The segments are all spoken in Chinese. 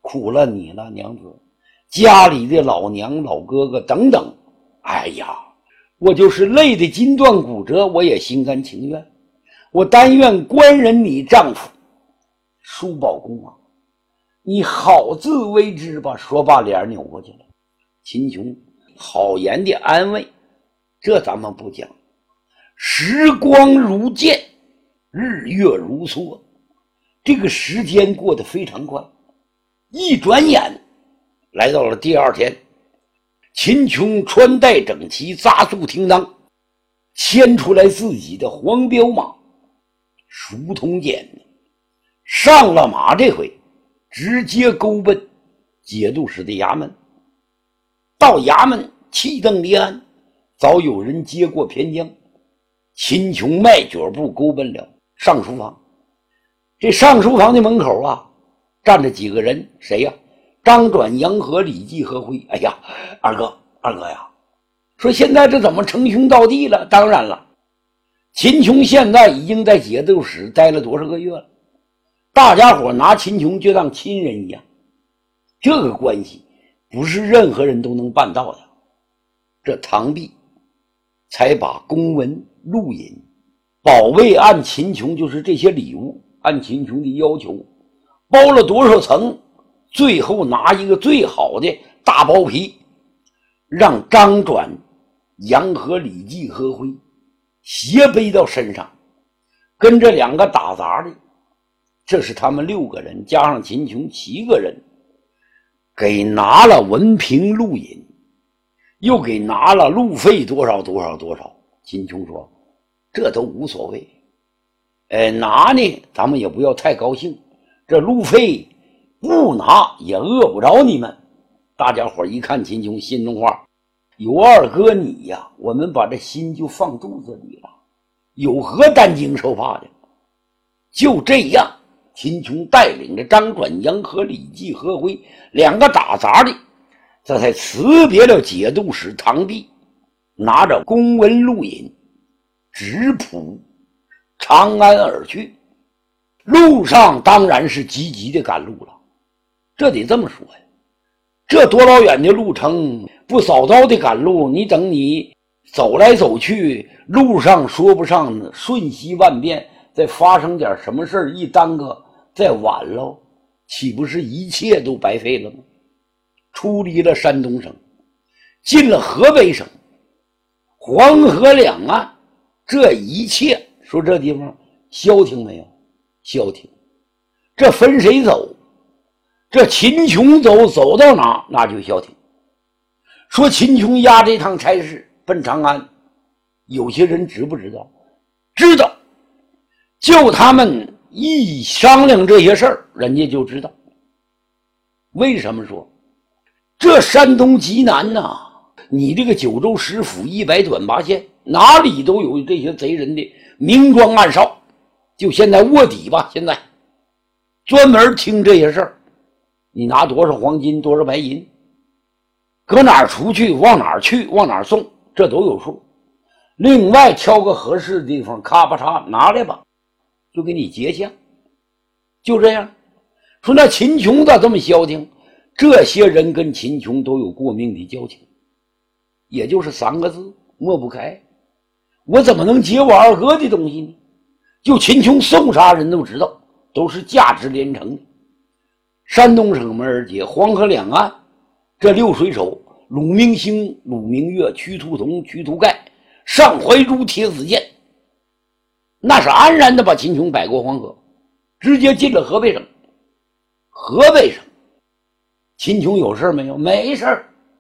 苦了你了，娘子，家里的老娘老哥哥等等，哎呀，我就是累得筋断骨折，我也心甘情愿，我但愿官人你丈夫。叔宝公啊，你好自为之吧。说罢脸扭过去了。秦琼好言的安慰，这咱们不讲。时光如箭，日月如梭，这个时间过得非常快，一转眼来到了第二天。秦琼穿戴整齐，扎素听当，牵出来自己的黄骠马，熟通剑，上了马，这回直接勾奔节度使的衙门。到衙门气瞪离鞍，早有人接过偏将。秦琼迈脚步勾奔了上书房。这上书房的门口啊，站着几个人，谁呀？张转、杨和、李继、何辉。哎呀，二哥呀，说现在这怎么称兄道弟了？当然了，秦琼现在已经在节度使待了多少个月了，大家伙拿秦琼就当亲人一样，这个关系不是任何人都能办到的。这唐弼才把公文录引宝贝按秦琼，就是这些礼物按秦琼的要求包了多少层，最后拿一个最好的大包皮，让张转、杨和、李继、何辉斜背到身上，跟这两个打杂的，这是他们6个人加上秦琼7个人，给拿了文凭录引，又给拿了路费多少。秦琼说这都无所谓，拿呢咱们也不要太高兴，这路费不拿也饿不着你们。大家伙一看秦琼心中话，有二哥你呀，我们把这心就放肚子里了，有何担惊受怕的。就这样，秦琼带领着张转、杨和、李继、何辉2个打杂的，这才辞别了节度使唐弼，拿着公文录引直扑长安而去。路上当然是积极的赶路了，这得这么说呀，这多老远的路程，不早早的赶路，你等你走来走去，路上说不上瞬息万变，再发生点什么事一耽搁再晚了，岂不是一切都白费了吗？出离了山东省，进了河北省，黄河两岸，这一切说这地方消停没有？消停。这分谁走？这秦琼走到哪那就消停。说秦琼押这趟差事奔长安，有些人知不知道？知道。就他们一商量这些事儿，人家就知道。为什么说这山东极南呐，你这个九州10府100短8县，哪里都有这些贼人的明装暗哨，就现在卧底吧，现在专门听这些事儿，你拿多少黄金多少白银，搁哪儿出去往哪儿去往哪儿送，这都有数。另外挑个合适的地方，咔吧嚓拿来吧，就给你结项。就这样说，那秦琼咋这么消停？这些人跟秦琼都有过命的交情，也就是3个字，抹不开。我怎么能结我二哥的东西呢？就秦琼送啥人都知道，都是价值连城的。山东省门而结，黄河两岸这6水手，鲁明星、鲁明月、屈突同、屈突盖、上怀珠、铁子健，那是安然的把秦琼摆过黄河，直接进了河北省。河北省秦琼有事没有？没事。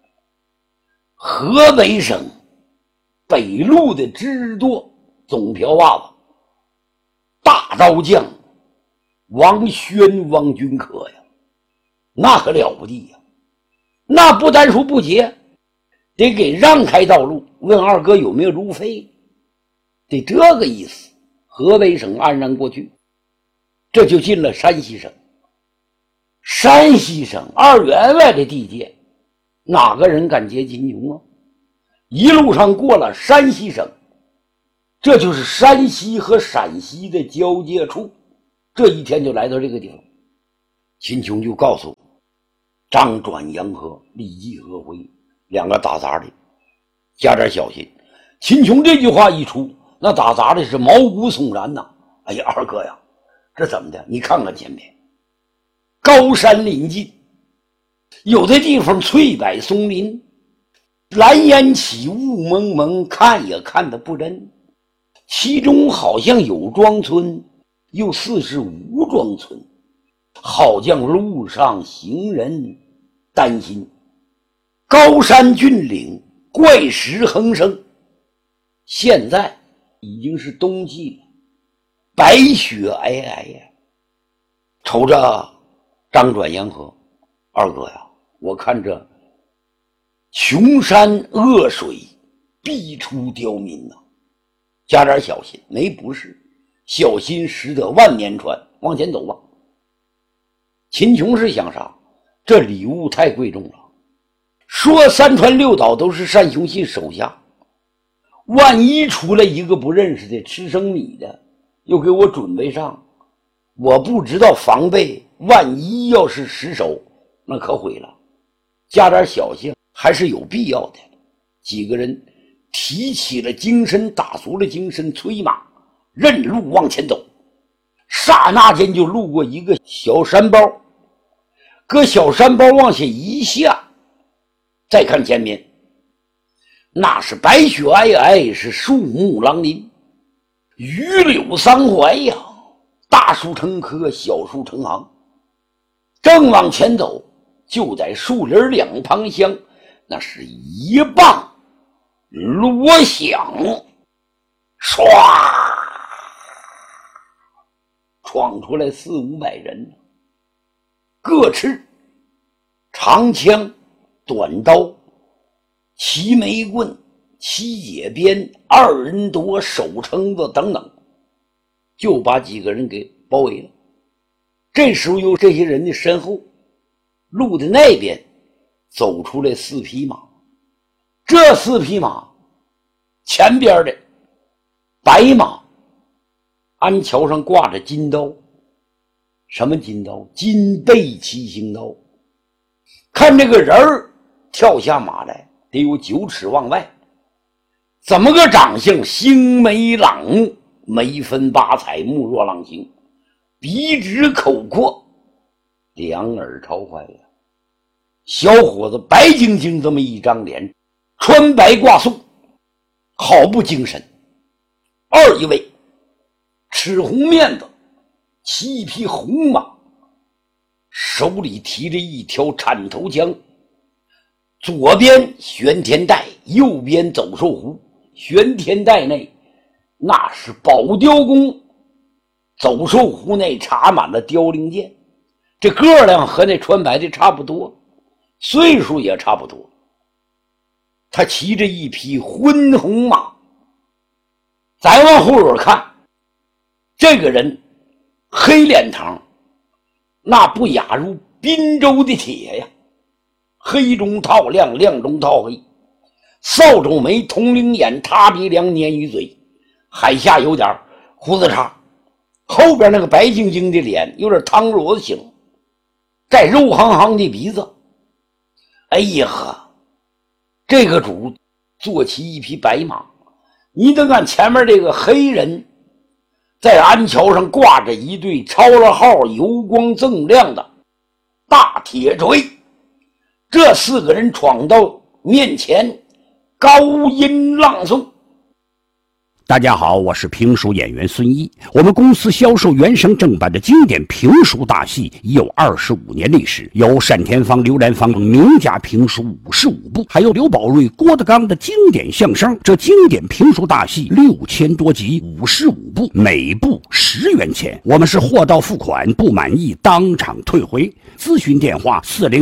河北省北路的知多总瓢把子大刀匠王宣、王君可呀，那可了不地呀！那不单说不结，得给让开道路，问二哥有没有路费，得这个意思。河北省安然过去，这就进了山西省。山西省2员外的地界，哪个人敢结秦琼啊？一路上过了山西省，这就是山西和陕西的交界处。这一天就来到这个地方，秦琼就告诉张转杨和立即合回，两个打杂的加点小心。秦琼这句话一出，那打杂的是毛骨悚然呐！哎呀，二哥呀，这怎么的？你看看前面，高山临近，有的地方翠柏松林，蓝烟起雾蒙蒙，看也看得不真。其中好像有庄村，又似是无庄村，好像路上行人担心。高山峻岭，怪石横生。现在已经是冬季了，白雪皑皑呀。瞅着张转杨和，二哥呀，我看这穷山恶水必出刁民呐，加点小心，没不是，小心驶得万年船，往前走吧。秦琼是想啥？这礼物太贵重了，说三川六岛都是单雄信手下，万一出来一个不认识的吃生米的，又给我准备上，我不知道防备，万一要是失手，那可毁了。加点小心还是有必要的。几个人提起了精神，打足了精神，催马认路往前走。刹那间就路过一个小山包，搁小山包往下一下，再看前面，那是白雪皑皑，是树木狼林，榆柳桑槐呀，大树成棵，小树成行。正往前走，就在树林两旁厢，那是一棒锣响，唰，闯出来400-500人，各持长枪、短刀、齐眉棍、齐解鞭、二人夺、手撑子等等，就把几个人给包围了。这时候由这些人的身后，路的那边走出来4匹马，这4匹马前边的白马鞍桥上挂着金刀。什么金刀？金背七星刀。看这个人儿跳下马来得有9尺往外，怎么个长相？星眉朗目，眉分8彩，目若朗星，鼻直口阔，两耳朝怀呀。小伙子白晶晶这么一张脸，穿白挂素，好不精神。二一位赤红面子，骑一匹红马，手里提着一条铲头枪，左边玄天带，右边走兽壶。玄天带内那是宝雕弓，走兽壶内插满了雕翎箭。这个量和那穿白的差不多，岁数也差不多。他骑着一匹昏红马。再往后边看，这个人黑脸膛，那不亚如滨州的铁呀，黑中透亮，亮中透黑，扫帚眉，铜铃眼，塌鼻梁，鲶鱼嘴，海下有点胡子茬，后边那个白晶晶的脸有点汤螺子形，带肉夯夯的鼻子。哎呀呵，这个主坐骑一匹白马，你得看前面这个黑人在鞍桥上挂着一对抄了号、油光锃亮的大铁锤。这4个人闯到面前，高音朗诵。 大家好，我是评书演员孙一。我们公司销售原声正版的经典评书大戏已有25年历史，有单田芳、刘兰芳等名家评书55部，还有刘宝瑞、郭德纲的经典相声。这经典评书大戏6000多集，55部，每部10元钱。我们是货到付款，不满意当场退回。咨询电话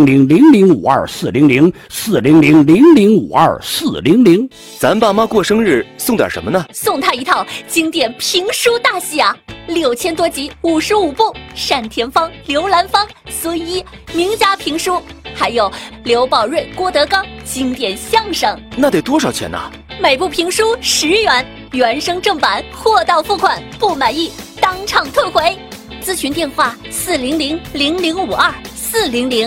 400-0052-400，400-0052-400。 咱爸妈过生日送点什么呢？ 送他一套经典评书大戏啊，6000多集，55部，单田芳、刘兰芳、孙一名家评书，还有刘宝瑞、郭德纲经典相声。 那得多少钱呢？ 每部评书10元，原声正版，货到付款，不满意当场退回。咨询电话400-0052-400。